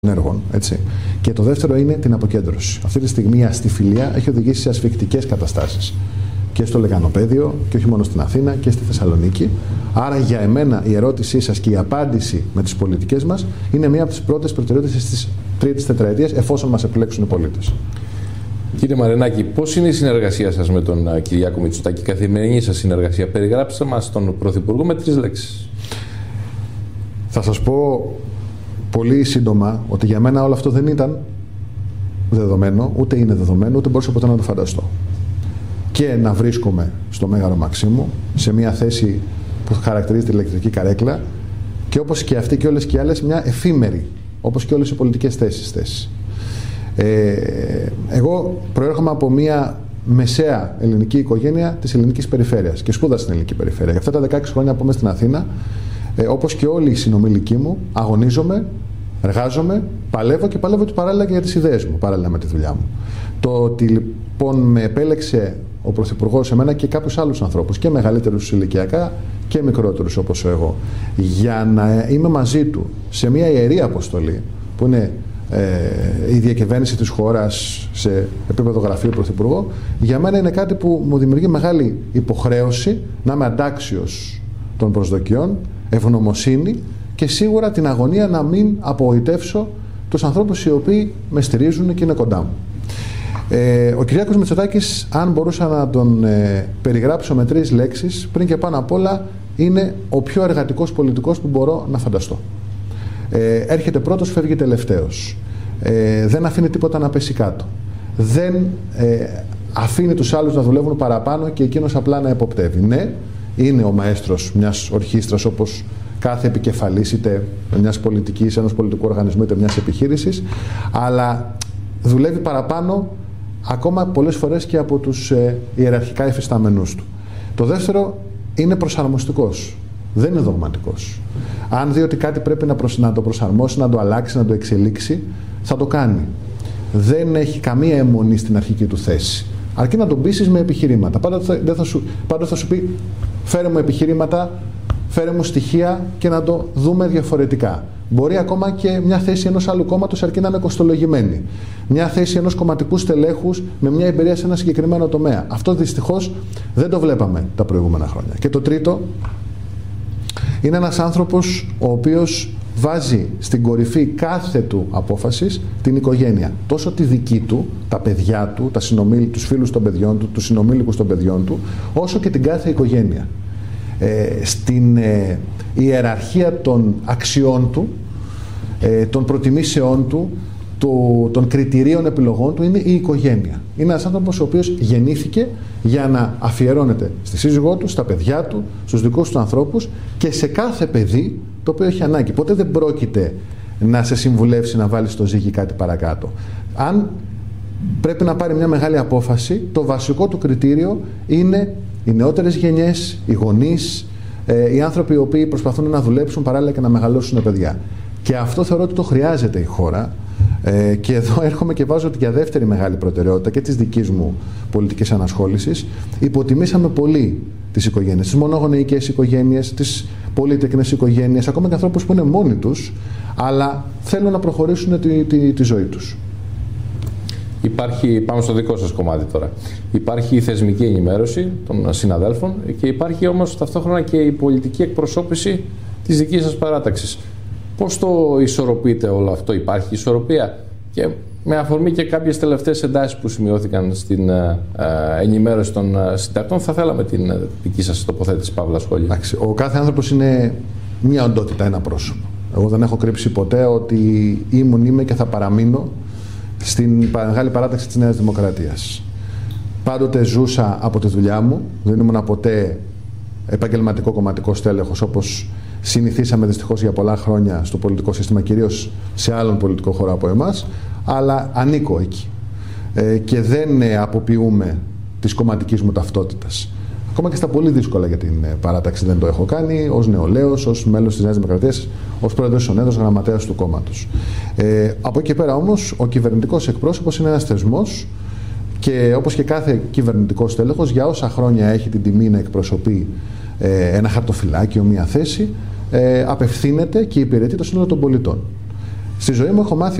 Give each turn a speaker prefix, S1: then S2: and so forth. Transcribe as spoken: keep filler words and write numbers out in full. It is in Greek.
S1: έργων, έτσι. Και το δεύτερο είναι την αποκέντρωση. Αυτή τη στιγμή η αστιφιλία έχει οδηγήσει σε ασφικτικές καταστάσεις και στο Λεγανοπαίδιο και όχι μόνο στην Αθήνα και στη Θεσσαλονίκη. Άρα για εμένα η ερώτησή σας και η απάντηση με τις πολιτικές μας είναι μία από τις πρώτες προτεραιότητες της τρίτης τετραετίας, εφόσον μας επιλέξουν οι πολίτες.
S2: Κύριε Μαρινάκη, πώς είναι η συνεργασία σας με τον Κυριάκο Μητσοτάκη, η καθημερινή σας συνεργασία? Περιγράψτε μας τον Πρωθυπουργό με τρεις λέξεις.
S1: Θα σας πω πολύ σύντομα ότι για μένα όλο αυτό δεν ήταν δεδομένο, ούτε είναι δεδομένο, ούτε μπορούσα ποτέ να το φανταστώ. Και να βρίσκομαι στο Μέγαρο Μαξίμου, σε μια θέση που χαρακτηρίζεται ηλεκτρική καρέκλα, και όπως και αυτή και όλες και οι άλλες, μια εφήμερη, όπως και όλες οι πολιτικές θέσεις θέση. Ε, εγώ προέρχομαι από μια μεσαία ελληνική οικογένεια της ελληνικής περιφέρειας και σπούδασα στην ελληνική περιφέρεια. Για αυτά τα δεκαέξι χρόνια που είμαι στην Αθήνα, ε, όπως και όλοι οι συνομιλικοί μου, αγωνίζομαι, εργάζομαι, παλεύω και παλεύω και παράλληλα και για τις ιδέες μου, παράλληλα με τη δουλειά μου. Το ότι λοιπόν με επέλεξε ο Πρωθυπουργός, εμένα και κάποιους άλλους ανθρώπους, και μεγαλύτερους ηλικιακά και μικρότερους όπως εγώ, για να είμαι μαζί του σε μια ιερή αποστολή που είναι ε, η διακυβέρνηση της χώρας σε επίπεδο γραφείου Πρωθυπουργό, για μένα είναι κάτι που μου δημιουργεί μεγάλη υποχρέωση να είμαι αντάξιος των προσδοκιών, ευγνωμοσύνη και σίγουρα την αγωνία να μην απογοητεύσω τους ανθρώπους οι οποίοι με στηρίζουν και είναι κοντά μου. Ε, ο Κυριάκος Μητσοτάκης, αν μπορούσα να τον ε, περιγράψω με τρεις λέξεις, πριν και πάνω απ' όλα είναι ο πιο εργατικός πολιτικός που μπορώ να φανταστώ. Ε, έρχεται πρώτος, φεύγει τελευταίος. Ε, δεν αφήνει τίποτα να πέσει κάτω. Δεν ε, αφήνει τους άλλους να δουλεύουν παραπάνω και εκείνος απλά να εποπτεύει. Ναι, είναι ο μαέστρος μιας ορχήστρας όπως κάθε επικεφαλής είτε μιας πολιτικής, ενός πολιτικού οργανισμού είτε μιας επιχείρησης, αλλά δουλεύει παραπάνω ακόμα πολλές φορές και από τους ε, ιεραρχικά υφιστάμενούς του. Το δεύτερο είναι προσαρμοστικός. Δεν είναι δογματικός. Αν δει ότι κάτι πρέπει να, προσ... να το προσαρμόσει, να το αλλάξει, να το εξελίξει, θα το κάνει. Δεν έχει καμία αιμονή στην αρχική του θέση. Αρκεί να τον πείσεις με επιχειρήματα. Πάντα θα, δεν θα, σου... Πάντα θα σου πει φέρε μου επιχειρήματα, φέρε μου στοιχεία και να το δούμε διαφορετικά. Μπορεί ακόμα και μια θέση ενός άλλου κόμματος αρκεί να είναι κοστολογημένη. Μια θέση ενός κομματικού στελέχους με μια εμπειρία σε ένα συγκεκριμένο τομέα. Αυτό δυστυχώς δεν το βλέπαμε τα προηγούμενα χρόνια. Και το τρίτο, είναι ένας άνθρωπος ο οποίος βάζει στην κορυφή κάθε του απόφασης την οικογένεια. Τόσο τη δική του, τα παιδιά του, τα συνομίλη, τους φίλους των παιδιών του, τους συνομήλικους των παιδιών του, όσο και την κάθε οικογένεια. Ε, στην ε, ιεραρχία των αξιών του, ε, των προτιμήσεών του, το, των κριτηρίων επιλογών του είναι η οικογένεια. Είναι ένας άνθρωπος ο οποίος γεννήθηκε για να αφιερώνεται στη σύζυγό του, στα παιδιά του, στους δικούς του ανθρώπους και σε κάθε παιδί το οποίο έχει ανάγκη. Ποτέ δεν πρόκειται να σε συμβουλεύσει να βάλεις στο ζύγι κάτι παρακάτω. Αν πρέπει να πάρει μια μεγάλη απόφαση, το βασικό του κριτήριο είναι οι νεότερες γενιές, οι γονείς, ε, οι άνθρωποι οι οποίοι προσπαθούν να δουλέψουν παράλληλα και να μεγαλώσουν παιδιά. Και αυτό θεωρώ ότι το χρειάζεται η χώρα. Ε, και εδώ έρχομαι και βάζω ότι για δεύτερη μεγάλη προτεραιότητα και της δικής μου πολιτικής ανασχόλησης, υποτιμήσαμε πολύ τις οικογένειες, τις μονογονεϊκές οικογένειες, τις πολύτεκνες οικογένειες, ακόμα και ανθρώπους που είναι μόνοι τους, αλλά θέλουν να προχωρήσουν τη, τη, τη ζωή τους.
S2: Υπάρχει, πάμε στο δικό σας κομμάτι τώρα, υπάρχει η θεσμική ενημέρωση των συναδέλφων και υπάρχει όμως ταυτόχρονα και η πολιτική εκπροσώπηση της δικής σας παράταξης. Πώς το ισορροπείτε όλο αυτό, υπάρχει ισορροπία? Και με αφορμή και κάποιες τελευταίες εντάσεις που σημειώθηκαν στην ε, ε, ενημέρωση των ε, συντακτών, θα θέλαμε την ε, δική σας τοποθέτηση, Παύλα, σχόλια.
S1: Εντάξει, ο κάθε άνθρωπος είναι μια οντότητα, ένα πρόσωπο. Εγώ δεν έχω κρύψει ποτέ ότι ήμουν, είμαι και θα παραμείνω στην μεγάλη παράταξη της Νέας Δημοκρατίας. Πάντοτε ζούσα από τη δουλειά μου, δεν ήμουν ποτέ επαγγελματικό κομματικό στέλεχος όπως συνηθίσαμε δυστυχώς για πολλά χρόνια στο πολιτικό σύστημα, κυρίως σε άλλον πολιτικό χώρο από εμάς, αλλά ανήκω εκεί ε, και δεν ε, αποποιούμε της κομματικής μου ταυτότητας. Ακόμα και στα πολύ δύσκολα για την ε, παράταξη δεν το έχω κάνει, ως νεολαίος, ως μέλος της Νέας Δημοκρατίας, ως πρόεδρος της ΟΝΕΔ, γραμματέας του κόμματος. Ε, από εκεί πέρα όμως ο κυβερνητικός εκπρόσωπος είναι ένας θεσμός και όπως και κάθε κυβερνητικός τέλεχος, για όσα χρόνια έχει την τιμή να εκπροσωπεί ε, ένα χαρτοφυλάκιο, μια θέση, ε, απευθύνεται και υπηρετεί το σύνολο των πολιτών. Στη ζωή μου έχω μάθει